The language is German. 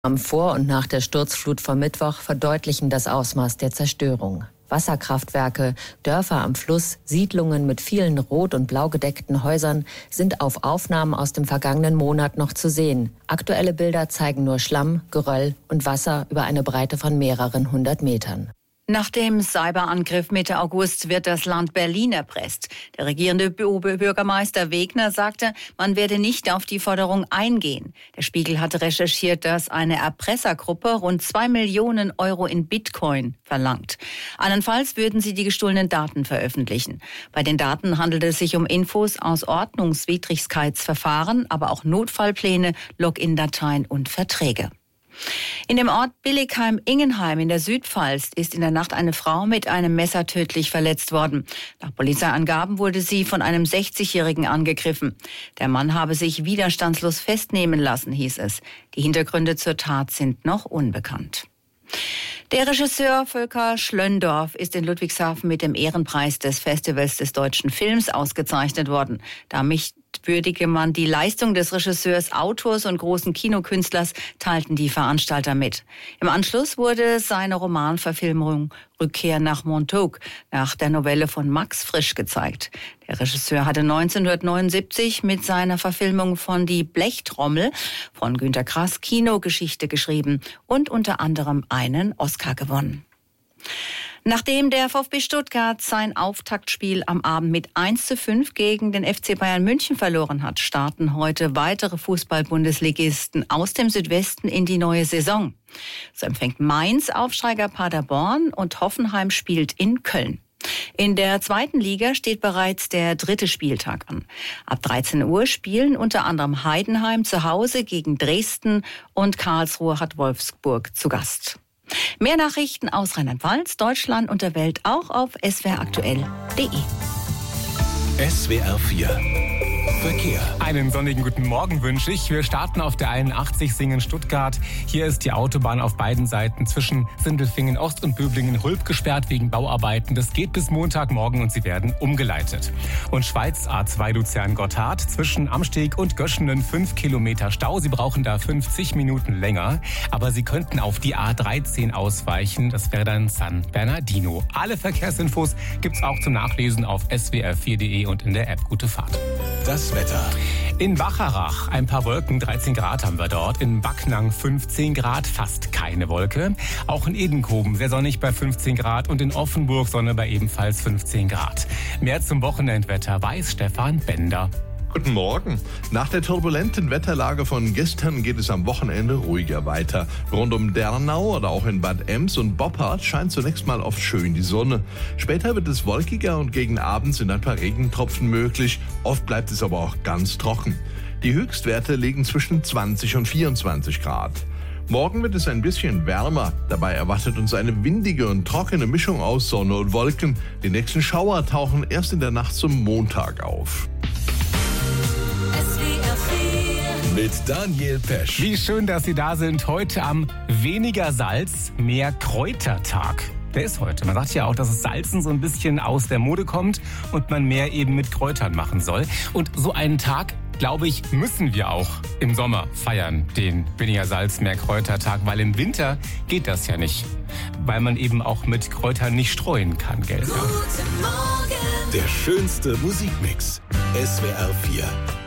Vor und nach der Sturzflut vom Mittwoch verdeutlichen das Ausmaß der Zerstörung. Wasserkraftwerke, Dörfer am Fluss, Siedlungen mit vielen rot- und blau gedeckten Häusern sind auf Aufnahmen aus dem vergangenen Monat noch zu sehen. Aktuelle Bilder zeigen nur Schlamm, Geröll und Wasser über eine Breite von mehreren 100 Metern. Nach dem Cyberangriff Mitte August wird das Land Berlin erpresst. Der regierende Bürgermeister Wegner sagte, man werde nicht auf die Forderung eingehen. Der Spiegel hatte recherchiert, dass eine Erpressergruppe rund 2 Millionen Euro in Bitcoin verlangt. Andernfalls würden sie die gestohlenen Daten veröffentlichen. Bei den Daten handelt es sich um Infos aus Ordnungswidrigkeitsverfahren, aber auch Notfallpläne, Login-Dateien und Verträge. In dem Ort Billigheim-Ingenheim in der Südpfalz ist in der Nacht eine Frau mit einem Messer tödlich verletzt worden. Nach Polizeiangaben wurde sie von einem 60-Jährigen angegriffen. Der Mann habe sich widerstandslos festnehmen lassen, hieß es. Die Hintergründe zur Tat sind noch unbekannt. Der Regisseur Volker Schlöndorff ist in Ludwigshafen mit dem Ehrenpreis des Festivals des deutschen Films ausgezeichnet worden. Damit würdige man die Leistung des Regisseurs, Autors und großen Kinokünstlers, teilten die Veranstalter mit. Im Anschluss wurde seine Romanverfilmung Rückkehr nach Montauk nach der Novelle von Max Frisch gezeigt. Der Regisseur hatte 1979 mit seiner Verfilmung von Die Blechtrommel von Günter Grass Kinogeschichte geschrieben und unter anderem einen Oscar gewonnen. Nachdem der VfB Stuttgart sein Auftaktspiel am Abend mit 1:5 gegen den FC Bayern München verloren hat, starten heute weitere Fußball-Bundesligisten aus dem Südwesten in die neue Saison. So empfängt Mainz Aufsteiger Paderborn und Hoffenheim spielt in Köln. In der zweiten Liga steht bereits der 3. Spieltag an. Ab 13 Uhr spielen unter anderem Heidenheim zu Hause gegen Dresden und Karlsruhe hat Wolfsburg zu Gast. Mehr Nachrichten aus Rheinland-Pfalz, Deutschland und der Welt auch auf swraktuell.de. SWR 4 Verkehr. Einen sonnigen guten Morgen wünsche ich. Wir starten auf der 81 Singen-Stuttgart. Hier ist die Autobahn auf beiden Seiten zwischen Sindelfingen Ost und Böblingen-Hulb gesperrt wegen Bauarbeiten. Das geht bis Montagmorgen und sie werden umgeleitet. Und Schweiz A2 Luzern-Gotthard zwischen Amsteg und Göschenen 5 Kilometer Stau. Sie brauchen da 50 Minuten länger, aber Sie könnten auf die A13 ausweichen. Das wäre dann San Bernardino. Alle Verkehrsinfos gibt's auch zum Nachlesen auf swr4.de und in der App Gute Fahrt. Das Wetter. In Wacharach ein paar Wolken, 13 Grad haben wir dort. In Backnang 15 Grad, fast keine Wolke. Auch in Edenkoben sehr sonnig bei 15 Grad und in Offenburg Sonne bei ebenfalls 15 Grad. Mehr zum Wochenendwetter weiß Stefan Bender. Guten Morgen. Nach der turbulenten Wetterlage von gestern geht es am Wochenende ruhiger weiter. Rund um Dernau oder auch in Bad Ems und Boppard scheint zunächst mal oft schön die Sonne. Später wird es wolkiger und gegen Abend sind ein paar Regentropfen möglich. Oft bleibt es aber auch ganz trocken. Die Höchstwerte liegen zwischen 20 und 24 Grad. Morgen wird es ein bisschen wärmer. Dabei erwartet uns eine windige und trockene Mischung aus Sonne und Wolken. Die nächsten Schauer tauchen erst in der Nacht zum Montag auf. Mit Daniel Pesch. Wie schön, dass Sie da sind. Heute am Weniger Salz, mehr Kräutertag. Der ist heute. Man sagt ja auch, dass das Salzen so ein bisschen aus der Mode kommt und man mehr eben mit Kräutern machen soll. Und so einen Tag, glaube ich, müssen wir auch im Sommer feiern, den Weniger Salz, mehr Kräutertag, weil im Winter geht das ja nicht. Weil man eben auch mit Kräutern nicht streuen kann, gell? Der schönste Musikmix. SWR 4.